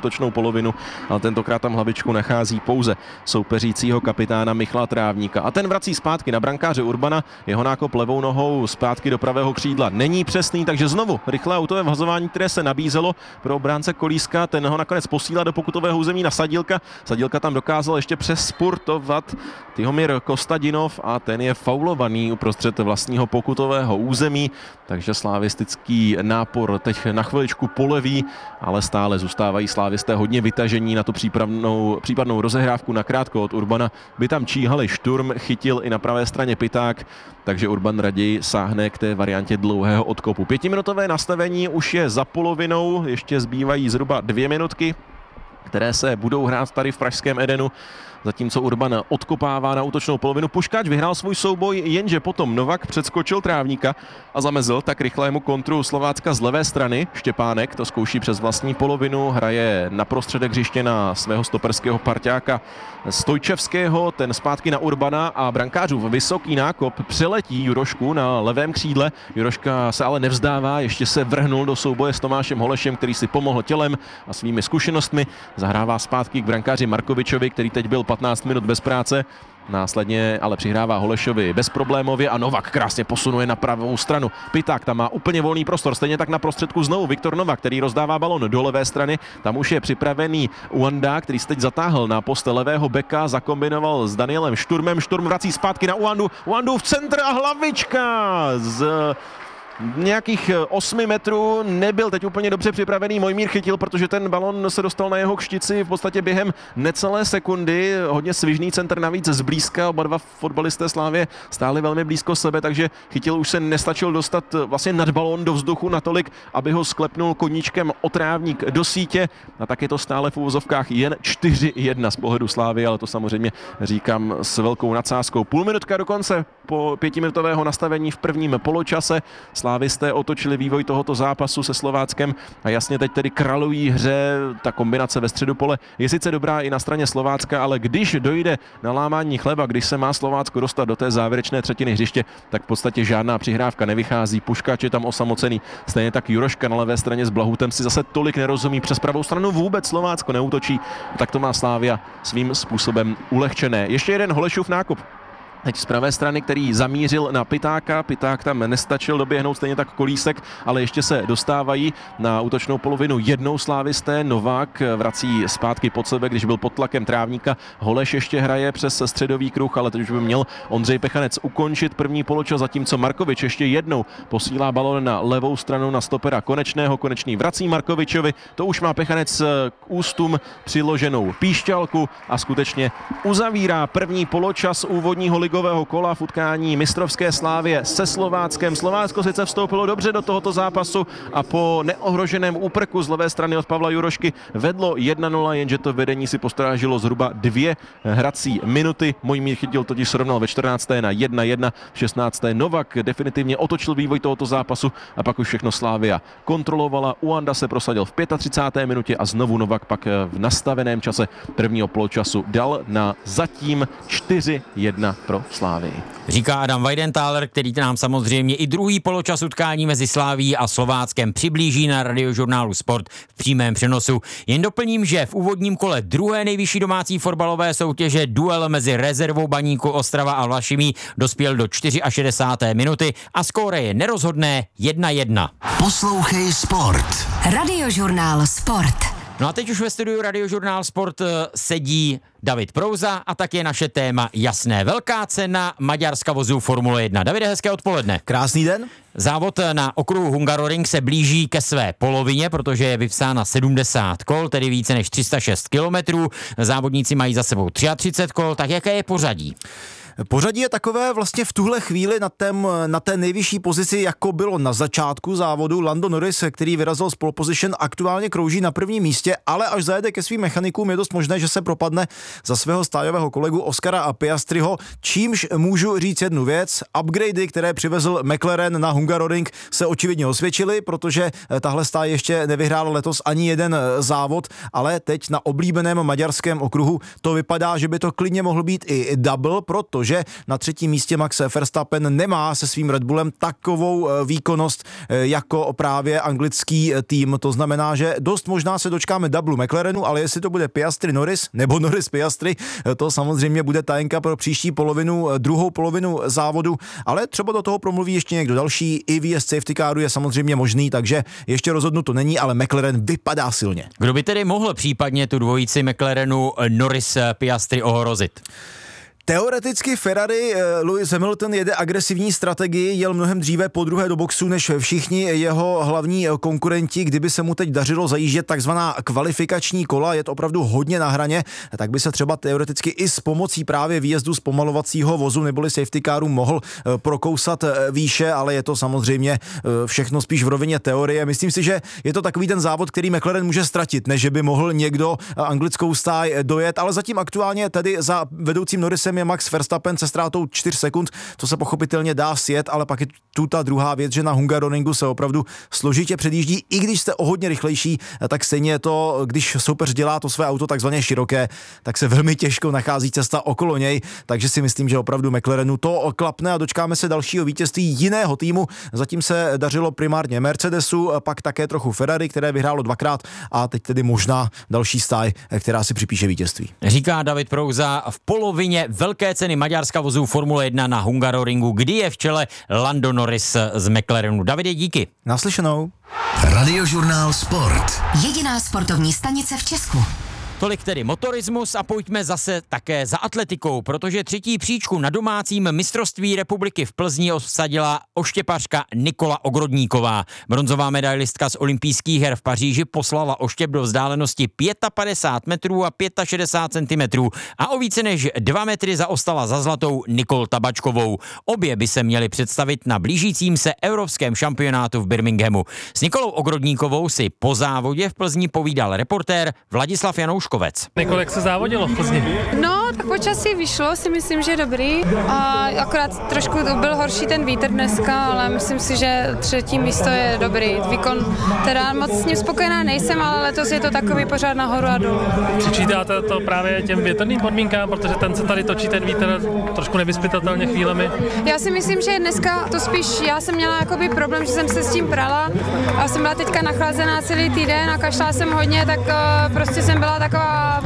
útočnou polovinu, ale tentokrát tam hlavičku nachází pouze soupeřícího kapitána Michala Trávníka. A ten vrací zpátky na brankáře Urbana, jeho nákop levou nohou zpátky do pravého křídla není přesný, takže znovu rychlé autové vhazování, které se nabízelo pro obránce Kolíska, ten ho nakonec posílá do pokutového území na Sadílka. Sadílka tam dokázal ještě přespurtovat Tihomír Kostadinov a ten je faulovaný uprostřed vlastního pokutového území, takže slávistický nápor teď na chviličku poleví, ale stále zůstávají slávisté hodně vytažení na tu případnou rozehrávku nakrátko od Urbana. By tam číhali Šturm, chytil i na pravé straně Pyták, takže Urban raději sáhne k té variantě dlouhého odkopu. 5minutové nastavení už je za polovinou, ještě zbývají zhruba 2 minutky, které se budou hrát tady v pražském Edenu. Zatímco Urban odkopává na útočnou polovinu. Puškáč vyhrál svůj souboj, jenže potom Novak předskočil Trávníka a zamezil tak rychlému kontru Slovácka z levé strany. Štěpánek to zkouší přes vlastní polovinu, hraje na prostředek hřiště na svého stoperského parťáka Stojčevského, ten zpátky na Urbana a brankářův vysoký nákop přeletí Jurošku na levém křídle. Juroška se ale nevzdává, ještě se vrhnul do souboje s Tomášem Holešem, který si pomohl tělem a svými zkušenostmi. Zahrává zpátky k brankáři Markovičovi, který teď byl 15 minut bez práce. Následně ale přihrává Holešovi bezproblémově a Novak krásně posunuje na pravou stranu. Pyták tam má úplně volný prostor, stejně tak na prostředku znovu Viktor Novak, který rozdává balon do levé strany. Tam už je připravený Uanda, který se teď zatáhl na post levého beka, zakombinoval s Danielem Šturmem. Šturm vrací zpátky na Uandu. Uandu v centr a hlavička z nějakých 8 metrů, nebyl teď úplně dobře připravený, Mojmír chytil, protože ten balon se dostal na jeho kštici v podstatě během necelé sekundy, hodně svižný centr navíc zblízka, oba dva fotbalisté Slávie stáli velmi blízko sebe, takže chytil už se nestačil dostat vlastně nad balón do vzduchu natolik, aby ho sklepnul koníčkem o Trávník do sítě a tak je to stále v uvozovkách jen 4-1 z pohledu Slávie, ale to samozřejmě říkám s velkou nadsázkou. Půl minutka do konce po 5minutového nastavení v prvním poločase. Slávisté otočili vývoj tohoto zápasu se Slováckem a jasně teď tedy králují hře. Ta kombinace ve středu pole je sice dobrá i na straně Slovácka, ale když dojde na lámání chleba, když se má Slovácko dostat do té závěrečné třetiny hřiště, tak v podstatě žádná přihrávka nevychází. Puškáč je tam osamocený, stejně tak Juroška na levé straně s Blahutem si zase tolik nerozumí. Přes pravou stranu vůbec Slovácko neútočí, tak to má Slávia svým způsobem ulehčené. Ještě jeden Holešův nákup. Teď z pravé strany, který zamířil na Pytáka. Pyták tam nestačil doběhnout, stejně tak Kolísek, ale ještě se dostávají na útočnou polovinu jednou slávisté. Novák vrací zpátky pod sebe, když byl pod tlakem Trávníka. Holeš ještě hraje přes středový kruh, ale teď už by měl Ondřej Pechanec ukončit první poločas, zatímco Markovič ještě jednou posílá balón na levou stranu na stopera Konečného. Konečný vrací Markovičovi, to už má Pechanec k ústům přiloženou píšťalku a skutečně uzavírá první poločas úvodního ligového kola v utkání mistrovské Slávie se Slováckem. Slovácko sice vstoupilo dobře do tohoto zápasu a po neohroženém úprku z levé strany od Pavla Jurošky vedlo 1-0, jenže to vedení si postrážilo zhruba 2 hrací minuty. Mojmír chytil totiž srovnal ve 14. na 1-1, v 16. Novak definitivně otočil vývoj tohoto zápasu a pak už všechno Slávia kontrolovala. Uanda se prosadil v 35. minutě a znovu Novak pak v nastaveném čase prvního poločasu dal na zatím 4-1 pro Slávii. Říká Adam Weidenthaler, který nám samozřejmě i druhý poločas utkání mezi Slávií a Slováckem přiblíží na Radiožurnálu Sport v přímém přenosu. Jen doplním, že v úvodním kole druhé nejvyšší domácí fotbalové soutěže duel mezi rezervou Baníku Ostrava a Vlašimi dospěl do 64. minuty a skóre je nerozhodné 1-1. Poslouchej Sport. Radiožurnál Sport. No a teď už ve studiu Radiožurnál Sport sedí David Prouza a tak je naše téma jasné. Velká cena Maďarska vozů Formule 1. Davide, hezké odpoledne. Krásný den. Závod na okruhu Hungaroring se blíží ke své polovině, protože je vypsána 70 kol, tedy více než 306 kilometrů. Závodníci mají za sebou 33 kol, tak jaké je pořadí? Pořadí je takové vlastně v tuhle chvíli na té nejvyšší pozici, jako bylo na začátku závodu. Lando Norris, který vyrazil z pole position, aktuálně krouží na prvním místě, ale až zajede ke svým mechanikům, je dost možné, že se propadne za svého stájového kolegu Oscara Piastriho, čímž můžu říct jednu věc. Upgradey, které přivezl McLaren na Hungaroring, se očividně osvědčily, protože tahle stáj ještě nevyhrála letos ani jeden závod, ale teď na oblíbeném maďarském okruhu to vypadá, že by to klidně mohl být i double, protože že na třetím místě Max Verstappen nemá se svým Red Bullem takovou výkonnost jako právě anglický tým. To znamená, že dost možná se dočkáme dublu McLarenu, ale jestli to bude Piastri Norris nebo Norris Piastri, to samozřejmě bude tajenka pro příští druhou polovinu závodu, ale třeba do toho promluví ještě někdo další. I výjezd safety caru je samozřejmě možný, takže ještě rozhodnuto není, ale McLaren vypadá silně. Kdo by tedy mohl případně tu dvojici McLarenu Norris Piastri ohrozit? Teoreticky Ferrari, Lewis Hamilton jede agresivní strategii, jel mnohem dříve po druhé do boxu než všichni jeho hlavní konkurenti. Kdyby se mu teď dařilo zajíždět takzvaná kvalifikační kola, je to opravdu hodně na hraně, tak by se třeba teoreticky i s pomocí právě výjezdu z pomalovacího vozu neboli safety caru mohl prokousat výše, ale je to samozřejmě všechno spíš v rovině teorie. Myslím si, že je to takový ten závod, který McLaren může ztratit, než by mohl někdo anglickou stáj dojet, ale zatím aktuálně tedy za vedoucím Norrisem je Max Verstappen se ztrátou 4 sekund, to se pochopitelně dá sjet, ale pak je tu ta druhá věc, že na Hungaroringu se opravdu složitě předjíždí, i když jste o hodně rychlejší, tak stejně je to, když soupeř dělá to své auto takzvaně široké, tak se velmi těžko nachází cesta okolo něj, takže si myslím, že opravdu McLarenu to klapne a dočkáme se dalšího vítězství jiného týmu. Zatím se dařilo primárně Mercedesu, pak také trochu Ferrari, které vyhrálo 2krát a teď tedy možná další stáj, která si připíše vítězství. Říká David Prouza v polovině velké ceny Maďarska vozů Formule 1 na Hungaroringu, kdy je v čele Lando Norris z McLarenu. Davide, díky. Naslyšenou. Radiožurnál Sport. Jediná sportovní stanice v Česku. Tolik tedy motorismus a pojďme zase také za atletikou, protože třetí příčku na domácím mistrovství republiky v Plzni obsadila oštěpařka Nikola Ogrodníková. Bronzová medailistka z olympijských her v Paříži poslala oštěp do vzdálenosti 55 metrů a 65 centimetrů a o více než 2 metry zaostala za zlatou Nikol Tabačkovou. Obě by se měly představit na blížícím se evropském šampionátu v Birminghamu. S Nikolou Ogrodníkovou si po závodě v Plzni povídal reportér Vladislav Janouškovec. Nikol, jak se závodilo v Plzni? No, tak počasí vyšlo, si myslím, že dobrý. A akorát trošku byl horší ten vítr dneska, ale myslím si, že třetí místo je dobrý. Výkon teda moc s ním spokojená nejsem, ale letos je to takový pořád nahoru a dolů. Přičítáte to právě těm větrným podmínkám, protože ten se tady točí ten vítr trošku nevyspytatelně chvílemi? Já si myslím, že dneska to spíš, já jsem měla jakoby problém, že jsem se s tím prala a jsem byla teďka nachlazená celý týden a kašlala jsem hodně, tak prostě jsem byla taková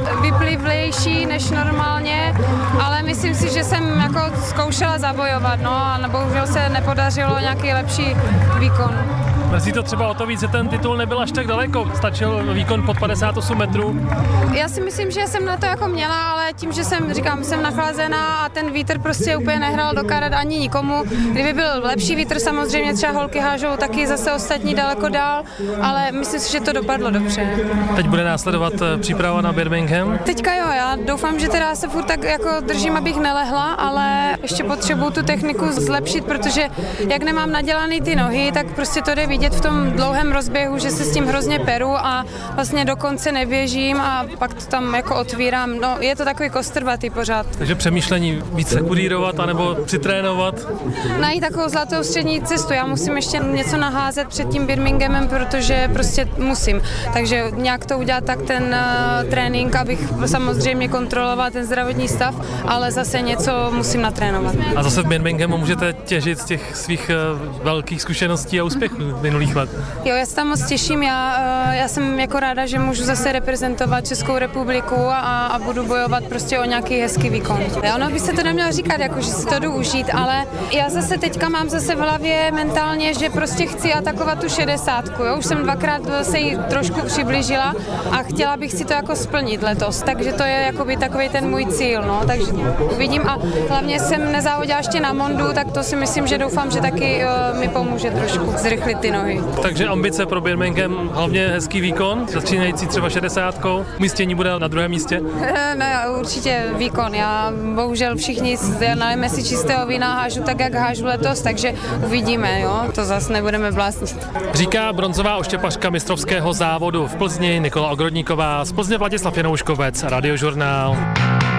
vyplivlejší než normálně, ale myslím si, že jsem jako zkoušela zabojovat, no a bohužel se nepodařilo nějaký lepší výkon. Mrzí to třeba o to víc, že ten titul nebyl až tak daleko, stačil výkon pod 58 metrů. Já si myslím, že jsem na to jako měla, ale tím, že jsem nachlazená a ten vítr prostě úplně nehrál do karet ani nikomu. Kdyby byl lepší vítr, samozřejmě třeba holky hážou taky zase ostatní daleko dál, ale myslím si, že to dopadlo dobře. Teď bude následovat příprava na Birmingham. Teďka jo, já doufám, že teda se furt tak jako držím, abych nelehla, ale ještě potřebuju tu techniku zlepšit, protože jak nemám nadělaný ty nohy, tak prostě to jde vidět v tom dlouhém rozběhu, že se s tím hrozně peru a vlastně do konce neběžím a pak to tam jako otvírám. No, je to takový kostrbatý pořád. Takže přemýšlení více kurírovat anebo přitrénovat? Najít takovou zlatou střední cestu. Já musím ještě něco naházet před tím Birminghamem, protože prostě musím. Takže nějak to udělat tak ten trénink, abych samozřejmě kontroloval ten zdravotní stav, ale zase něco musím natrénovat. A zase v Birminghamu můžete těžit z těch svých velkých zkušeností a úspěchů minulých let. Jo, já se tam moc těším. Já jsem jako ráda, že můžu zase reprezentovat Českou republiku a budu bojovat prostě o nějaký hezký výkon. Ono by se to nemělo říkat, jako, že si to jdu užít, ale já zase teďka mám zase v hlavě mentálně, že prostě chci atakovat tu 60. Jo? Už jsem 2krát se jí trošku přiblížila a chtěla bych si to jako splnit letos, takže to je jakoby takový ten můj cíl, no, takže uvidím a hlavně jsem nezávodila ještě na Mondu, tak to si myslím, že doufám, že taky mi pomůže trošku zrychlit ty nohy. Takže ambice pro Birmingham, hlavně hezký výkon, začínající třeba 60. Umístění bude na druhém místě? No určitě výkon. Já bohužel všichni nalejeme si čistého vína, hážu tak, jak hážu letos, takže uvidíme, jo, to zase nebudeme bláznit. Říká bronzová oštěpařka mistrovského závodu v Plzni Nikola Ogrodníková, z Plzně Vladislav Janouškovec, Radiožurnál.